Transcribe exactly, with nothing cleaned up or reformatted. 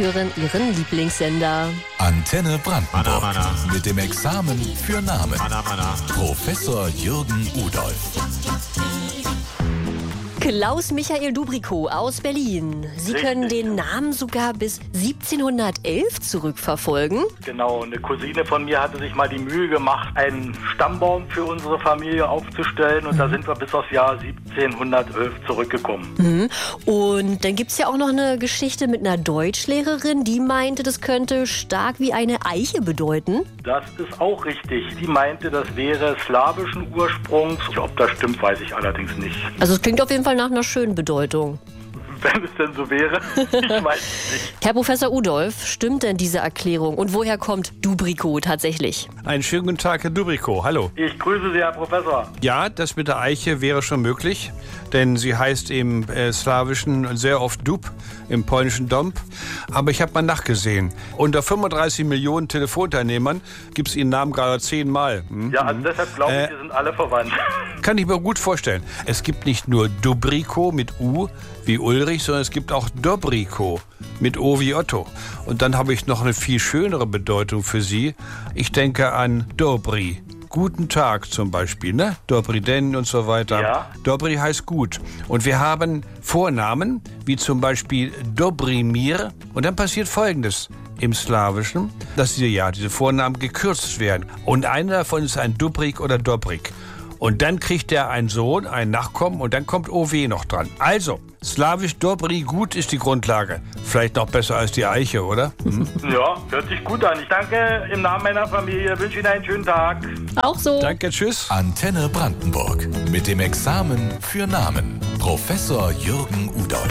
hören Ihren Lieblingssender. Antenne Brandenburg. Mana, mana. Mit dem Examen für Namen. Mana, mana. Professor Jürgen Udolf. Klaus Michael Dubrikow aus Berlin. Sie Richtig. können den Namen sogar bis siebzehnhundertelf zurückverfolgen. Genau, eine Cousine von mir hatte sich mal die Mühe gemacht, einen Stammbaum für unsere Familie aufzustellen und da sind wir bis aufs Jahr siebzehnhundertelf zurückgekommen. Mhm. Und dann gibt es ja auch noch eine Geschichte mit einer Deutschlehrerin, die meinte, das könnte stark wie eine Eiche bedeuten. Das Das ist auch richtig. Die meinte, das wäre slawischen Ursprungs. Ob das stimmt, weiß ich allerdings nicht. Also es klingt auf jeden Fall nach einer schönen Bedeutung. Wenn es denn so wäre, ich weiß es nicht. Herr Professor Udolf, stimmt denn diese Erklärung? Und woher kommt Dubrikow tatsächlich? Einen schönen guten Tag, Herr Dubrikow. Hallo. Ich grüße Sie, Herr Professor. Ja, das mit der Eiche wäre schon möglich, denn sie heißt im äh, Slawischen sehr oft Dub, im polnischen Dąb. Aber ich habe mal nachgesehen. Unter fünfunddreißig Millionen Telefonteilnehmern gibt es ihren Namen gerade zehnmal. Hm? Ja, also deshalb glaube ich, Äh, wir sind alle verwandt. Kann ich mir gut vorstellen. Es gibt nicht nur Dubrikow mit U wie Ulrich, sondern es gibt auch Dobrikow mit O wie Otto. Und dann habe ich noch eine viel schönere Bedeutung für Sie. Ich denke an Dobry. Guten Tag zum Beispiel, ne? Dobry den und so weiter. Ja. Dobry heißt gut. Und wir haben Vornamen, wie zum Beispiel Dobrymir. Und dann passiert Folgendes im Slawischen, dass diese, ja, diese Vornamen gekürzt werden. Und einer davon ist ein Dubrik oder Dobrik. Und dann kriegt er einen Sohn, einen Nachkommen und dann kommt O W noch dran. Also, slawisch Dobry, gut ist die Grundlage. Vielleicht noch besser als die Eiche, oder? Hm? Ja, hört sich gut an. Ich danke im Namen meiner Familie, wünsche Ihnen einen schönen Tag. Auch so. Danke, tschüss. Antenne Brandenburg. Mit dem Examen für Namen. Professor Jürgen Udolf.